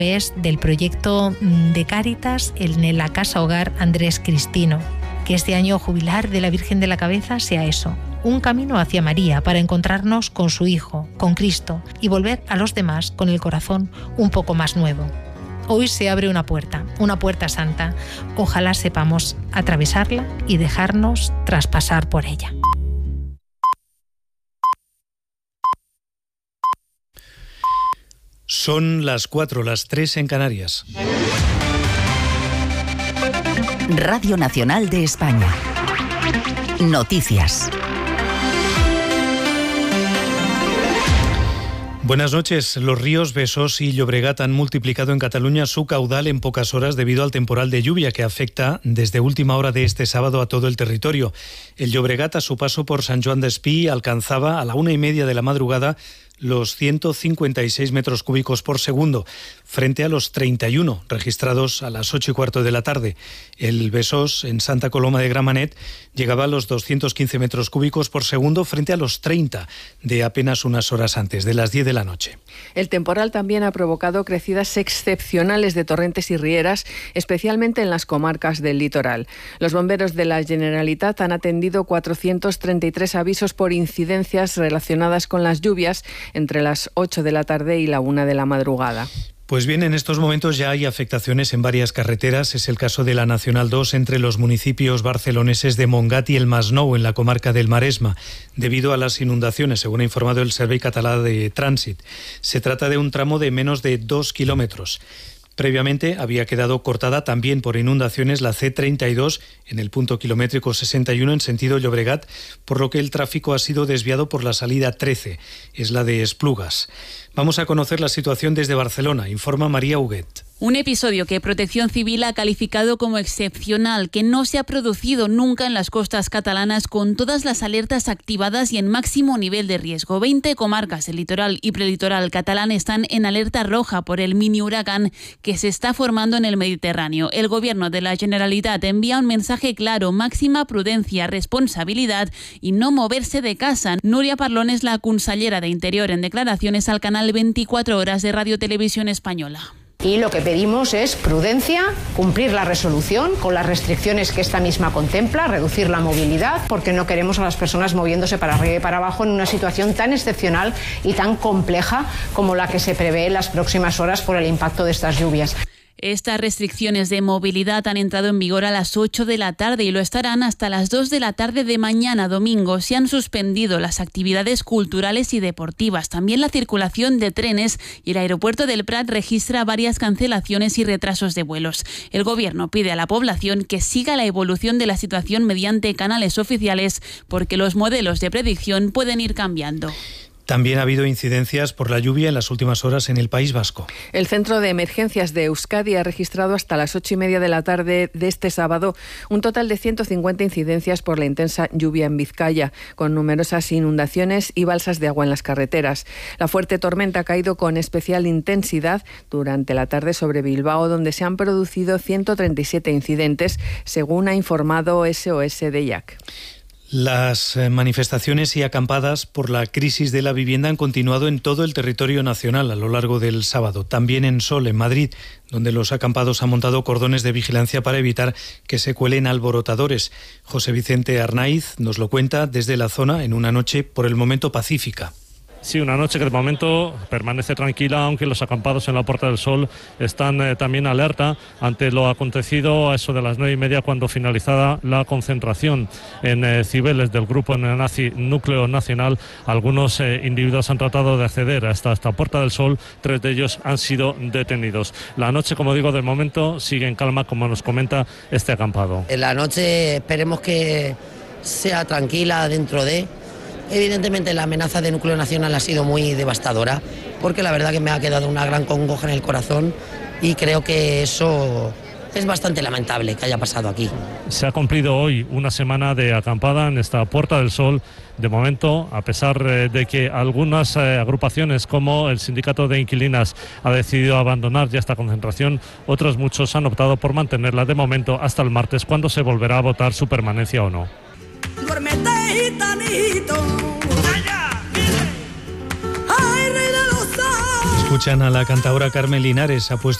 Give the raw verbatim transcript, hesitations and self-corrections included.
Es del proyecto de Cáritas en la Casa Hogar Andrés Cristino. Que este año jubilar de la Virgen de la Cabeza sea eso, un camino hacia María para encontrarnos con su Hijo, con Cristo, y volver a los demás con el corazón un poco más nuevo. Hoy se abre una puerta, una puerta santa. Ojalá sepamos atravesarla y dejarnos traspasar por ella. Son las cuatro, las tres en Canarias. Radio Nacional de España. Noticias. Buenas noches. Los ríos Besós y Llobregat han multiplicado en Cataluña su caudal en pocas horas debido al temporal de lluvia que afecta desde última hora de este sábado a todo el territorio. El Llobregat, a su paso por Sant Joan d'Espí, alcanzaba a la una y media de la madrugada los ciento cincuenta y seis metros cúbicos por segundo, frente a los treinta y uno registrados a las ocho y cuarto de la tarde. El Besós, en Santa Coloma de Gramenet, llegaba a los doscientos quince metros cúbicos por segundo, frente a los treinta de apenas unas horas antes, de las diez de la noche. El temporal también ha provocado crecidas excepcionales de torrentes y rieras, especialmente en las comarcas del litoral. Los bomberos de la Generalitat han atendido cuatrocientos treinta y tres avisos por incidencias relacionadas con las lluvias entre las ocho de la tarde y la una de la madrugada. Pues bien, en estos momentos ya hay afectaciones en varias carreteras. Es el caso de la Nacional dos entre los municipios barceloneses de Montgat y el Masnou, en la comarca del Maresma, debido a las inundaciones, según ha informado el Servei Català de Trànsit. Se trata de un tramo de menos de dos kilómetros. Previamente había quedado cortada también por inundaciones la ce treinta y dos en el punto kilométrico sesenta y uno en sentido Llobregat, por lo que el tráfico ha sido desviado por la salida trece, es la de Esplugas. Vamos a conocer la situación desde Barcelona, informa María Huguet. Un episodio que Protección Civil ha calificado como excepcional, que no se ha producido nunca en las costas catalanas, con todas las alertas activadas y en máximo nivel de riesgo. veinte comarcas del litoral y prelitoral catalán están en alerta roja por el mini huracán que se está formando en el Mediterráneo. El Gobierno de la Generalitat envía un mensaje claro: máxima prudencia, responsabilidad y no moverse de casa. Núria Parlon es la consellera de Interior en declaraciones al canal veinticuatro horas de Radio Televisión Española. Y lo que pedimos es prudencia, cumplir la resolución con las restricciones que esta misma contempla, reducir la movilidad, porque no queremos a las personas moviéndose para arriba y para abajo en una situación tan excepcional y tan compleja como la que se prevé en las próximas horas por el impacto de estas lluvias. Estas restricciones de movilidad han entrado en vigor a las ocho de la tarde y lo estarán hasta las dos de la tarde de mañana domingo. Se han suspendido las actividades culturales y deportivas, también la circulación de trenes, y el aeropuerto del Prat registra varias cancelaciones y retrasos de vuelos. El Gobierno pide a la población que siga la evolución de la situación mediante canales oficiales, porque los modelos de predicción pueden ir cambiando. También ha habido incidencias por la lluvia en las últimas horas en el País Vasco. El Centro de Emergencias de Euskadi ha registrado hasta las ocho y media de la tarde de este sábado un total de ciento cincuenta incidencias por la intensa lluvia en Vizcaya, con numerosas inundaciones y balsas de agua en las carreteras. La fuerte tormenta ha caído con especial intensidad durante la tarde sobre Bilbao, donde se han producido ciento treinta y siete incidentes, según ha informado S O S de I A C. Las manifestaciones y acampadas por la crisis de la vivienda han continuado en todo el territorio nacional a lo largo del sábado. También en Sol, en Madrid, donde los acampados han montado cordones de vigilancia para evitar que se cuelen alborotadores. José Vicente Arnaiz nos lo cuenta desde la zona en una noche por el momento pacífica. Sí, una noche que de momento permanece tranquila, aunque los acampados en la Puerta del Sol están eh, también alerta ante lo acontecido a eso de las nueve y media, cuando finalizada la concentración en eh, Cibeles del grupo neonazi Núcleo Nacional. Algunos eh, individuos han tratado de acceder hasta esta Puerta del Sol, tres de ellos han sido detenidos. La noche, como digo, de momento sigue en calma, como nos comenta este acampado. En la noche esperemos que sea tranquila dentro de... Evidentemente la amenaza de Núcleo Nacional ha sido muy devastadora, porque la verdad que me ha quedado una gran congoja en el corazón y creo que eso es bastante lamentable que haya pasado aquí. Se ha cumplido hoy una semana de acampada en esta Puerta del Sol. De momento, a pesar de que algunas agrupaciones como el Sindicato de Inquilinas ha decidido abandonar ya esta concentración, otros muchos han optado por mantenerla de momento hasta el martes, cuando se volverá a votar su permanencia o no. Duérmete, gitanito. Ay, rey de los Escuchan a la cantadora Carmen Linares, ha puesto